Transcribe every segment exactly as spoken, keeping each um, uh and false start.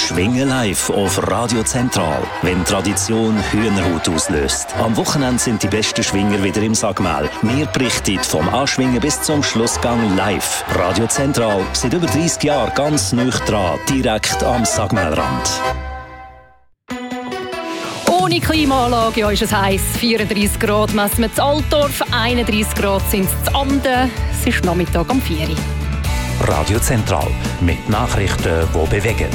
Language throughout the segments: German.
Schwingen live auf Radio Zentral, wenn Tradition Hühnerhaut auslöst. Am Wochenende sind die besten Schwinger wieder im Sagmel. Wir berichten vom Anschwingen bis zum Schlussgang live. Radio Zentral, seit über dreissig Jahren ganz nah dran, direkt am Sagmelrand. Ohne Klimaanlage ja, ist es heiß. vierunddreissig Grad messen wir in Altdorf, einunddreissig Grad sind es in Amden. Es ist Nachmittag um vier Uhr. Radio Zentral mit Nachrichten, die bewegen.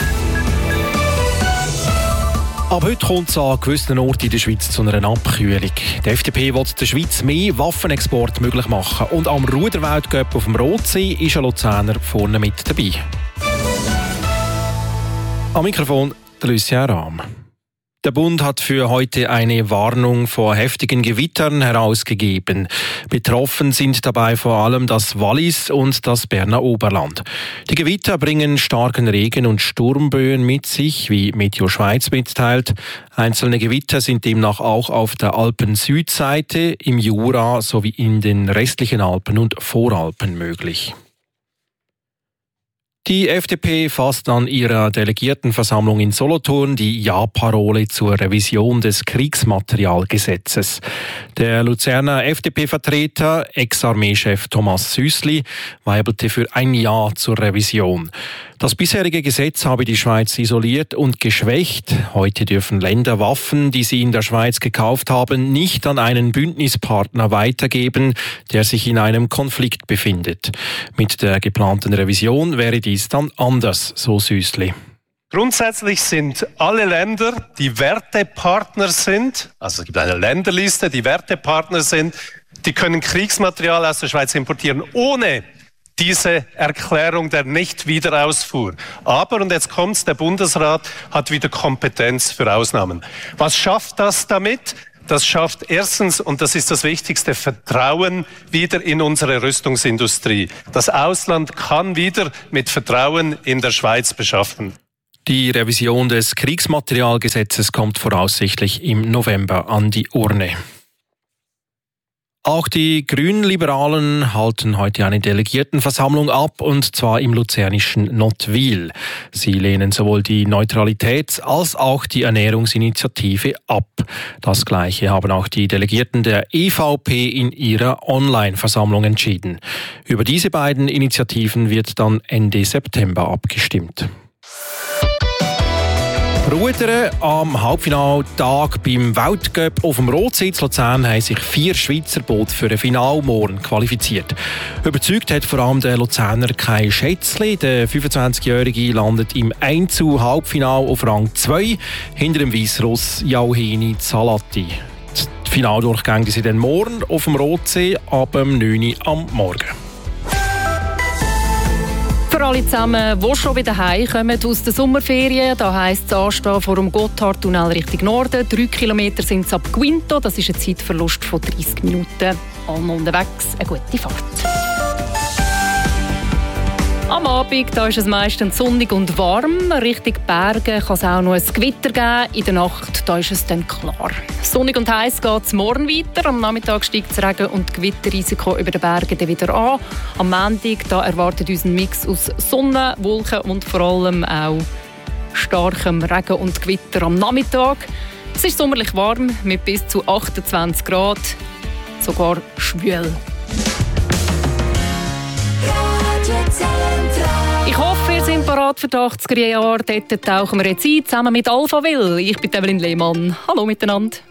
Ab heute kommt es an gewissen Orten in der Schweiz zu einer Abkühlung. Die F D P will der Schweiz mehr Waffenexport möglich machen. Und am Ruderweltcup auf dem Rotsee ist ein Luzerner vorne mit dabei. Am Mikrofon der Lucien Rahm. Der Bund hat für heute eine Warnung vor heftigen Gewittern herausgegeben. Betroffen sind dabei vor allem das Wallis und das Berner Oberland. Die Gewitter bringen starken Regen und Sturmböen mit sich, wie Meteo Schweiz mitteilt. Einzelne Gewitter sind demnach auch auf der Alpen-Südseite, im Jura sowie in den restlichen Alpen und Voralpen möglich. Die F D P fasst an ihrer Delegiertenversammlung in Solothurn die Ja-Parole zur Revision des Kriegsmaterialgesetzes. Der Luzerner F D P-Vertreter, Ex-Armeechef Thomas Süssli, weibelte für ein Ja zur Revision. Das bisherige Gesetz habe die Schweiz isoliert und geschwächt. Heute dürfen Länder Waffen, die sie in der Schweiz gekauft haben, nicht an einen Bündnispartner weitergeben, der sich in einem Konflikt befindet. Mit der geplanten Revision wäre dies dann anders, so Süssli. Grundsätzlich sind alle Länder, die Wertepartner sind, also es gibt eine Länderliste, die Wertepartner sind, die können Kriegsmaterial aus der Schweiz importieren, ohne diese Erklärung der Nicht-Wiederausfuhr. Aber, und jetzt kommt's, der Bundesrat hat wieder Kompetenz für Ausnahmen. Was schafft das damit? Das schafft erstens, und das ist das Wichtigste, Vertrauen wieder in unsere Rüstungsindustrie. Das Ausland kann wieder mit Vertrauen in der Schweiz beschaffen. Die Revision des Kriegsmaterialgesetzes kommt voraussichtlich im November an die Urne. Auch die Grünliberalen halten heute eine Delegiertenversammlung ab, und zwar im luzernischen Nottwil. Sie lehnen sowohl die Neutralitäts- als auch die Ernährungsinitiative ab. Das Gleiche haben auch die Delegierten der E V P in ihrer Online-Versammlung entschieden. Über diese beiden Initiativen wird dann Ende September abgestimmt. Rudern am Halbfinaltag beim Weltcup auf dem Rotsee in Luzern haben sich vier Schweizer Boote für ein Final morgen qualifiziert. Überzeugt hat vor allem der Luzerner Kai Schätzli. Der fünfundzwanzigjährige landet im Einzel-Halbfinal auf Rang zwei hinter dem Weissruss Jauheni Zalati. Die Finaldurchgänge sind dann morgen auf dem Rotsee ab neun Uhr am Morgen. Für alle zusammen, die schon wieder heimkommen aus den Sommerferien, da heisst es Anstehen vor dem Gotthardtunnel Richtung Norden. Drei Kilometer sind es ab Quinto, das ist ein Zeitverlust von dreissig Minuten. Allen unterwegs, eine gute Fahrt. Am Abend da ist es meistens sonnig und warm. Richtung Berge kann es auch noch ein Gewitter geben. In der Nacht da ist es dann klar. Sonnig und heiß geht es morgen weiter. Am Nachmittag steigt das Regen- und Gewitterrisiko über den Bergen dann wieder an. Am Montag da erwartet uns ein Mix aus Sonne, Wolken und vor allem auch starkem Regen und Gewitter am Nachmittag. Es ist sommerlich warm mit bis zu achtundzwanzig Grad, sogar schwül. Ich hoffe, ihr seid bereit für die achtziger Jahre. Dort tauchen wir jetzt ein, zusammen mit Alphaville. Ich bin Evelyn Lehmann. Hallo miteinander.